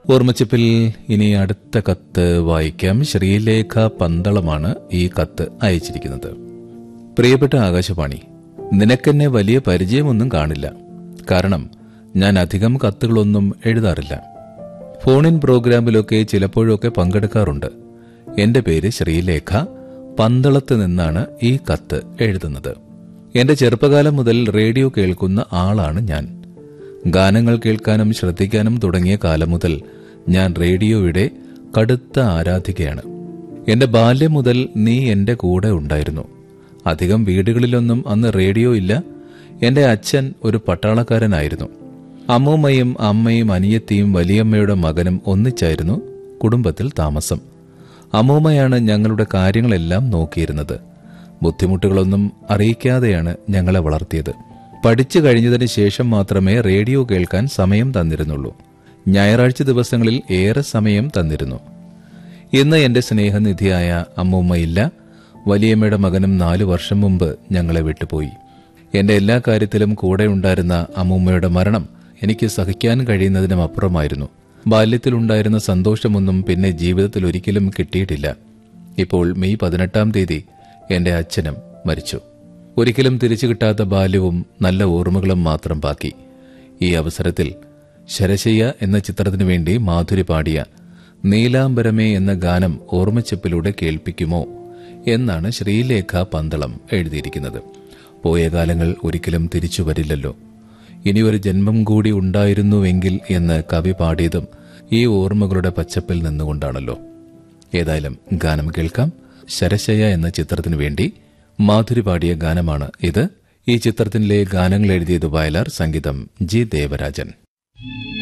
ഓർമ്മച്ചപ്പിൽ ഇനി അടുത്ത കത്ത് വായിക്കാം. ശ്രീലേഖ പന്തളമാണ് ഈ കത്ത് അയച്ചിരിക്കുന്നത്. പ്രിയപ്പെട്ട ആകാശവാണി, നിനക്കെന്നെ വലിയ പരിചയമൊന്നും കാണില്ല. കാരണം ഞാൻ അധികം കത്തുകളൊന്നും എഴുതാറില്ല. ഫോണിൻ പ്രോഗ്രാമിലൊക്കെ ചിലപ്പോഴൊക്കെ പങ്കെടുക്കാറുണ്ട്. എന്റെ പേര് ശ്രീലേഖ, പന്തളത്ത് നിന്നാണ് ഈ കത്ത് എഴുതുന്നത്. എന്റെ ചെറുപ്പകാലം മുതൽ റേഡിയോ കേൾക്കുന്ന ആളാണ് ഞാൻ. ഗാനങ്ങൾ കേൾക്കാനും ശ്രദ്ധിക്കാനും തുടങ്ങിയ കാലം മുതൽ ഞാൻ റേഡിയോയുടെ കടുത്ത ആരാധികയാണ്. എന്റെ ബാല്യം മുതൽ നീ എന്റെ കൂടെ ഉണ്ടായിരുന്നു. അധികം വീടുകളിലൊന്നും അന്ന് റേഡിയോ ഇല്ല. എന്റെ അച്ഛൻ ഒരു പട്ടാളക്കാരനായിരുന്നു. അമ്മൂമ്മയും അമ്മയും അനിയത്തിയും വലിയമ്മയുടെ മകനും ഒന്നിച്ചായിരുന്നു കുടുംബത്തിൽ താമസം. അമ്മൂമ്മയാണ് ഞങ്ങളുടെ കാര്യങ്ങളെല്ലാം നോക്കിയിരുന്നത്. ബുദ്ധിമുട്ടുകളൊന്നും അറിയിക്കാതെയാണ് ഞങ്ങളെ വളർത്തിയത്. പഠിച്ചു കഴിഞ്ഞതിന് ശേഷം മാത്രമേ റേഡിയോ കേൾക്കാൻ സമയം തന്നിരുന്നുള്ളൂ. ഞായറാഴ്ച ദിവസങ്ങളിൽ ഏറെ സമയം തന്നിരുന്നു. ഇന്ന് എന്റെ സ്നേഹനിധിയായ അമ്മൂമ്മയില്ല. വലിയമ്മയുടെ മകനും 4 വർഷം മുമ്പ് ഞങ്ങളെ വിട്ടുപോയി. എന്റെ എല്ലാ കാര്യത്തിലും കൂടെ ഉണ്ടായിരുന്ന അമ്മൂമ്മയുടെ മരണം എനിക്ക് സഹിക്കാൻ കഴിയുന്നതിനും അപ്പുറമായിരുന്നു. ബാല്യത്തിലുണ്ടായിരുന്ന സന്തോഷമൊന്നും പിന്നെ ജീവിതത്തിൽ ഒരിക്കലും കിട്ടിയിട്ടില്ല. ഇപ്പോൾ മെയ് 18-ാം തീയതി എന്റെ അച്ഛനും മരിച്ചു. ഒരിക്കലും തിരിച്ചു കിട്ടാത്ത ബാല്യവും നല്ല ഓർമ്മകളും മാത്രം ബാക്കി. ഈ അവസരത്തിൽ ശരശയ്യ എന്ന ചിത്രത്തിനു വേണ്ടി മാധുരി പാടിയ നീലാംബരമേ എന്ന ഗാനം ഓർമ്മച്ചപ്പിലൂടെ കേൾപ്പിക്കുമോ എന്നാണ് ശ്രീലേഖ പന്തളം എഴുതിയിരിക്കുന്നത്. പോയ കാലങ്ങൾ ഒരിക്കലും തിരിച്ചു വരില്ലല്ലോ. ഇനിയൊരു ജന്മം കൂടി ഉണ്ടായിരുന്നുവെങ്കിൽ എന്ന് കവി പാടിയതും ഈ ഓർമ്മകളുടെ പച്ചപ്പിൽ നിന്നുകൊണ്ടാണല്ലോ. ഏതായാലും ഗാനം കേൾക്കാം. ശരശയ്യ എന്ന ചിത്രത്തിനു വേണ്ടി മാധുരി പാടിയ ഗാനമാണ് ഇത്. ഈ ചിത്രത്തിലെ ഗാനങ്ങൾ എഴുതിയത് വയലാർ, സംഗീതം ജി ദേവരാജൻ.